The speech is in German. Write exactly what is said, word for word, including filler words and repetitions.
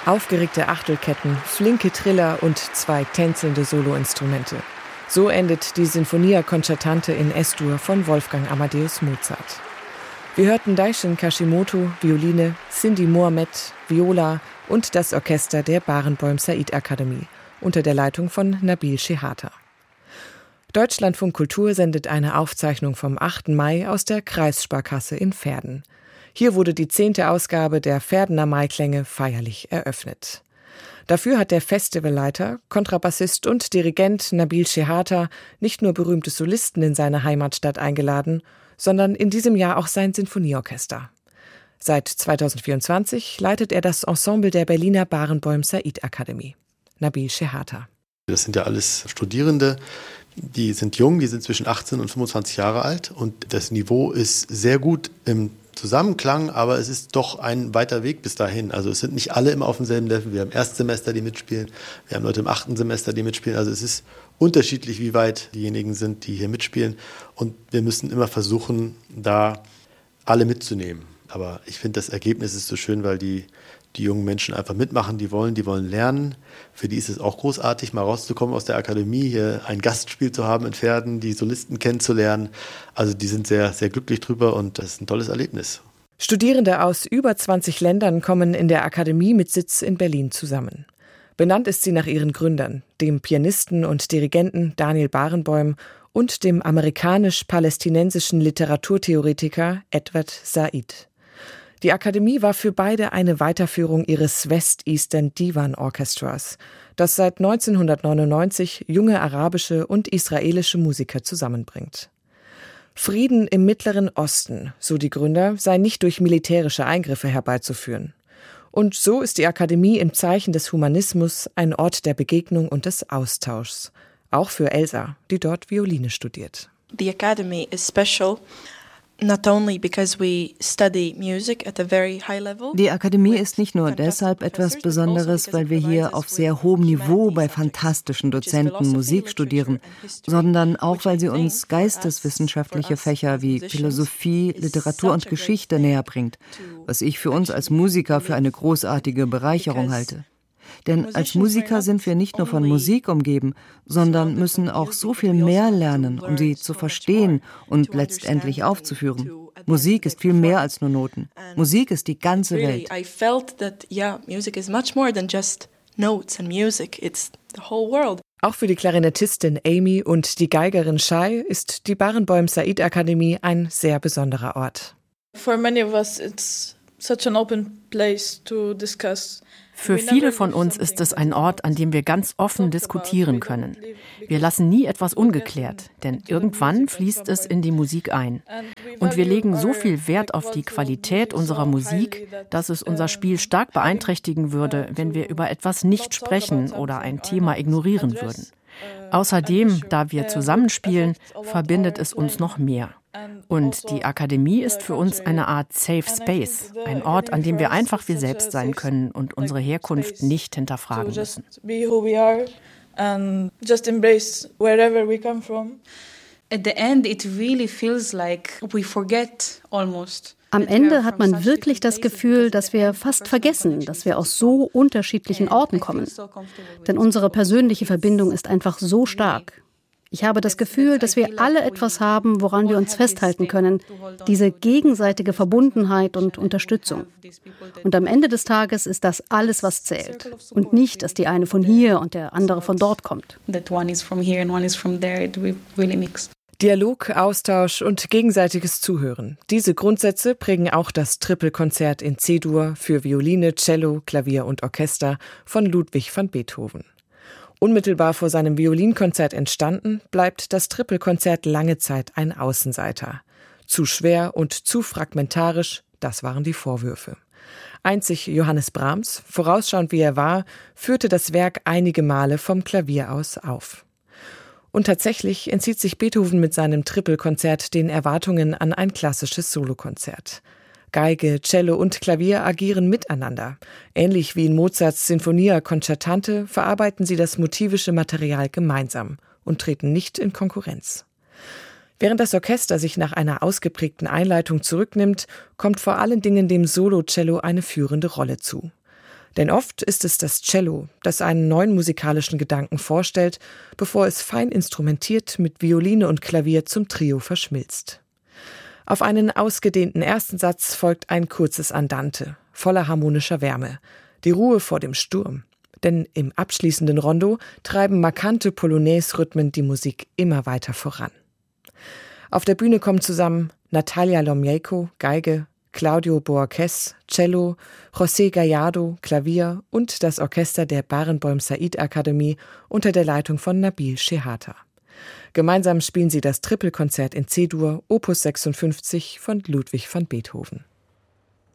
Aufgeregte Achtelketten, flinke Triller und zwei tänzelnde Soloinstrumente. So endet die Sinfonia Concertante in Es-Dur von Wolfgang Amadeus Mozart. Wir hörten Daishin Kashimoto, Violine, Cindy Mohamed, Viola und das Orchester der Barenboim Said Akademie unter der Leitung von Nabil Shehata. Deutschlandfunk Kultur sendet eine Aufzeichnung vom achten Mai aus der Kreissparkasse in Verden. Hier wurde die zehnte Ausgabe der Verdener Maiklänge feierlich eröffnet. Dafür hat der Festivalleiter, Kontrabassist und Dirigent Nabil Shehata nicht nur berühmte Solisten in seine Heimatstadt eingeladen, sondern in diesem Jahr auch sein Sinfonieorchester. Seit zweitausendvierundzwanzig leitet er das Ensemble der Berliner Barenboim Said Akademie. Nabil Shehata. Das sind ja alles Studierende, die sind jung, die sind zwischen achtzehn und fünfundzwanzig Jahre alt und das Niveau ist sehr gut im Zusammenklang, aber es ist doch ein weiter Weg bis dahin. Also es sind nicht alle immer auf demselben Level. Wir haben Erstsemester, die mitspielen, wir haben Leute im achten Semester, die mitspielen. Also es ist unterschiedlich, wie weit diejenigen sind, die hier mitspielen. Und wir müssen immer versuchen, da alle mitzunehmen. Aber ich finde, das Ergebnis ist so schön, weil die, die jungen Menschen einfach mitmachen, die wollen, die wollen lernen. Für die ist es auch großartig, mal rauszukommen aus der Akademie, hier ein Gastspiel zu haben in Verden, die Solisten kennenzulernen. Also die sind sehr, sehr glücklich drüber und das ist ein tolles Erlebnis. Studierende aus über zwanzig Ländern kommen in der Akademie mit Sitz in Berlin zusammen. Benannt ist sie nach ihren Gründern, dem Pianisten und Dirigenten Daniel Barenboim und dem amerikanisch-palästinensischen Literaturtheoretiker Edward Said. Die Akademie war für beide eine Weiterführung ihres West Eastern Divan Orchestras, das seit neunzehnhundertneunundneunzig junge arabische und israelische Musiker zusammenbringt. Frieden im Mittleren Osten, so die Gründer, sei nicht durch militärische Eingriffe herbeizuführen. Und so ist die Akademie im Zeichen des Humanismus ein Ort der Begegnung und des Austauschs. Auch für Elsa, die dort Violine studiert. The Academy is special. Not only because we study music at a very high level. Die Akademie ist nicht nur deshalb etwas Besonderes, weil wir hier auf sehr hohem Niveau bei fantastischen Dozenten Musik studieren, sondern auch, weil sie uns geisteswissenschaftliche Fächer wie Philosophie, Literatur und Geschichte näher bringt, was ich für uns als Musiker für eine großartige Bereicherung halte. Denn als Musiker sind wir nicht nur von Musik umgeben, sondern müssen auch so viel mehr lernen, um sie zu verstehen und letztendlich aufzuführen. Musik ist viel mehr als nur Noten. Musik ist die ganze Welt. Auch für die Klarinettistin Amy und die Geigerin Shai ist die Barenboim Said Akademie ein sehr besonderer Ort. For many of us it's such an open place to discuss. Für viele von uns ist es ein Ort, an dem wir ganz offen diskutieren können. Wir lassen nie etwas ungeklärt, denn irgendwann fließt es in die Musik ein. Und wir legen so viel Wert auf die Qualität unserer Musik, dass es unser Spiel stark beeinträchtigen würde, wenn wir über etwas nicht sprechen oder ein Thema ignorieren würden. Außerdem, da wir zusammenspielen, verbindet es uns noch mehr. Und die Akademie ist für uns eine Art Safe Space, ein Ort, an dem wir einfach wir selbst sein können und unsere Herkunft nicht hinterfragen müssen. At the end, it really feels like we forget almost. Am Ende hat man wirklich das Gefühl, dass wir fast vergessen, dass wir aus so unterschiedlichen Orten kommen. Denn unsere persönliche Verbindung ist einfach so stark. Ich habe das Gefühl, dass wir alle etwas haben, woran wir uns festhalten können, diese gegenseitige Verbundenheit und Unterstützung. Und am Ende des Tages ist das alles, was zählt. Und nicht, dass die eine von hier und der andere von dort kommt. Dialog, Austausch und gegenseitiges Zuhören. Diese Grundsätze prägen auch das Trippelkonzert in C-Dur für Violine, Cello, Klavier und Orchester von Ludwig van Beethoven. Unmittelbar vor seinem Violinkonzert entstanden, bleibt das Trippelkonzert lange Zeit ein Außenseiter. Zu schwer und zu fragmentarisch, das waren die Vorwürfe. Einzig Johannes Brahms, vorausschauend wie er war, führte das Werk einige Male vom Klavier aus auf. Und tatsächlich entzieht sich Beethoven mit seinem Trippelkonzert den Erwartungen an ein klassisches Solokonzert. Geige, Cello und Klavier agieren miteinander. Ähnlich wie in Mozarts Sinfonia Concertante verarbeiten sie das motivische Material gemeinsam und treten nicht in Konkurrenz. Während das Orchester sich nach einer ausgeprägten Einleitung zurücknimmt, kommt vor allen Dingen dem Solo-Cello eine führende Rolle zu. Denn oft ist es das Cello, das einen neuen musikalischen Gedanken vorstellt, bevor es fein instrumentiert mit Violine und Klavier zum Trio verschmilzt. Auf einen ausgedehnten ersten Satz folgt ein kurzes Andante, voller harmonischer Wärme, die Ruhe vor dem Sturm. Denn im abschließenden Rondo treiben markante Polonaise-Rhythmen die Musik immer weiter voran. Auf der Bühne kommen zusammen Natalia Lomejko, Geige, Claudio Boarquez, Cello, José Gallardo, Klavier und das Orchester der Barenboim Said Akademie unter der Leitung von Nabil Shehata. Gemeinsam spielen sie das Trippelkonzert in C-Dur, Opus sechsundfünfzig von Ludwig van Beethoven.